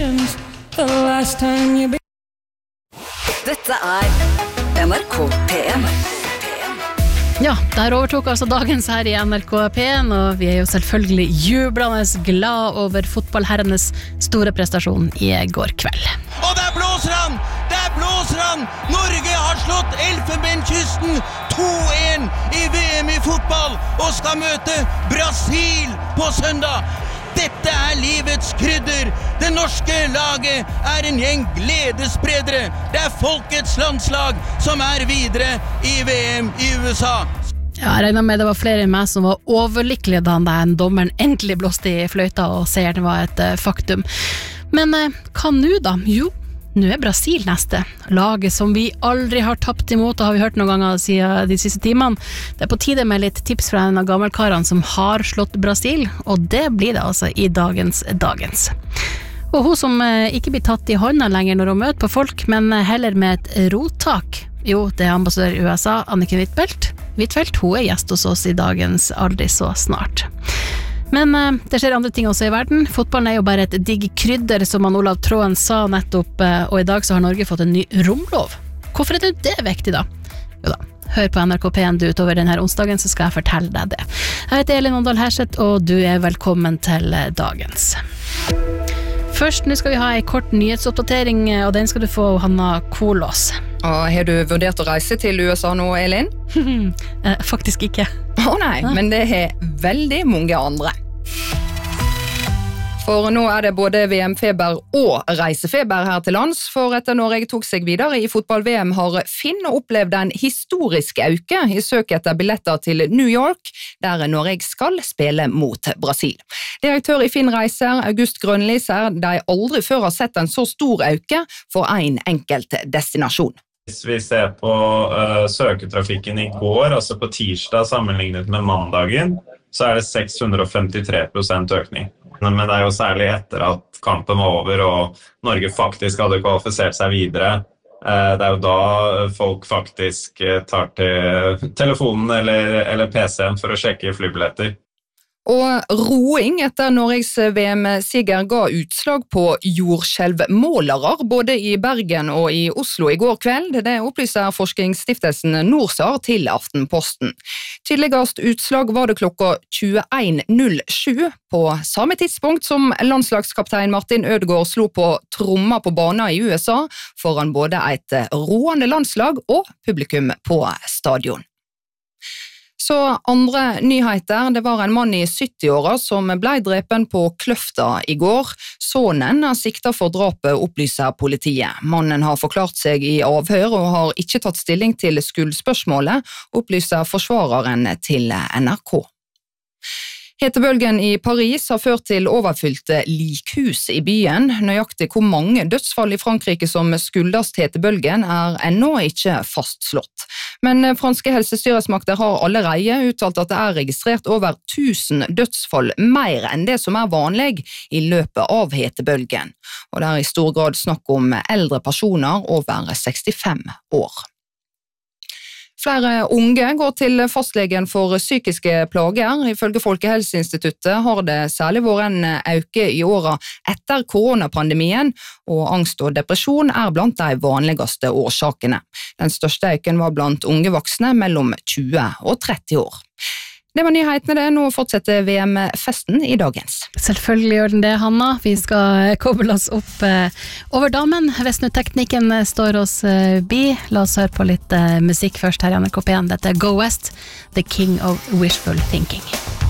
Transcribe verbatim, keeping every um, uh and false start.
Congratulations, the last time you be- Dette er N R K P en. Ja, der overtok altså dagens her i N R K P en, og vi er jo selvfølgelig jublende glad over fotballherrenes store prestasjon i går kveld. Og der blåser han! Der blåser han! Norge har slått Elfenbenskysten to en i V M i fotball og skal møte Brasil på søndag. Dette er livets krydder. Det norske laget er en gjeng gledesspredere. Det er folkets landslag som er videre i V M i U S A. Ja, jeg regner med det var flere enn meg som var overlykkelige da den dommeren endelig blåste i fløyta og seieren var et uh, faktum. Men uh, hva nå da? Jo, nå er Brasil neste. Laget som vi aldri har tapt imot, og har vi hørt noen ganger siden de siste timene. Det er på tide med litt tips fra en av gammelkarene som har slått Brasil, og det blir det altså i dagens dagens. Og hun som uh, ikke blir tatt i hånda lenger når hun møter på folk, men uh, heller med et rotak. Jo, det er ambassadør i U S A, Anniken Huitfeldt. Huitfeldt, hun er gjest hos oss i dagens Aldri så snart. Men uh, det skjer andre ting også i verden. Fotballen er jo bare et digg krydder, som han Olav Tråen sa nettopp, uh, og i dag så har Norge fått en ny romlov. Hvorfor er det det viktig da? Jo da, hør på N R K P en du utover denne onsdagen, så skal jeg fortelle deg det. Jeg heter Elin Åndal Herseth, og du er velkommen til dagens. Først, nå skal vi ha en kort nyhetsoppdatering, og den skal du få Hanna Kolås. Og har du vurdert å reise til U S A nå, Elin? eh, faktisk ikke. Å nei, men det er veldig mange andre. For nå er det både V M-feber og reisefeber her til lands, for etter Norge tok seg videre i fotball-V M har Finn opplevd en historisk auke i søk etter billetter til New York, der Norge skal spille mot Brasil. Direktør i Finn Reiser, August Grønli, sier de aldri før har sett en så stor auke for en enkelt destinasjon. Hvis vi ser på uh, søketrafikken i går, altså på tirsdag sammenlignet med mandagen, så er det seks hundre femtitre prosent økning. Men det er jo særlig etter at kampen var over og Norge faktisk hadde kvalifisert seg videre. Det er jo da folk faktisk tar til telefonen eller, eller P C-en for å sjekke flybilletter. Og roing etter Norges V M-siger ga utslag på jordskjelvmålere både i Bergen og i Oslo i går kveld. Det opplyser forskningsstiftelsen Norsar til Aftenposten. Tydeligast utslag var det klokka tjueen null sju på samme tidspunkt som landslagskaptein Martin Ødegaard slo på tromma på banen i U S A foran både et roende landslag og publikum på stadion. Så andre nyheter, det var en mann i sytti-åra som ble drepen på Kløfta i går. Sonen er siktet for drapet, opplyser politiet. Mannen har forklart seg i avhør og har ikke tatt stilling til skuldspørsmålet, opplyser forsvareren til N R K. Hetebølgen i Paris har ført til overfylte likhus i byen. Nøyaktig hvor mange dødsfall i Frankrike som skyldes hetebølgen er ennå ikke fastslått. Men franske helsestyresmakter har allerede uttalt at det er registrert over tusen dødsfall, mer enn det som er vanlig i løpet av hetebølgen. Og det er i stor grad snakk om eldre personer over sekstifem år. Flere unge går til fastlegen for psykiske plager. Ifølge Folkehelseinstituttet har det særlig vært en øke i åra etter koronapandemien, og angst og depresjon er blant de vanligste årsakene. Den største øken var blant unge voksne mellom tjue og tretti år. Det var nyhetene det, nå fortsetter V M-festen i dagens. Selvfølgelig gjør den det, Hanna. Vi skal koble oss opp eh, over damen. Hvis nå teknikken står oss eh, bi, la oss høre på litt eh, musikk først her i N R K P en. Dette er Go West, The King of Wishful Thinking.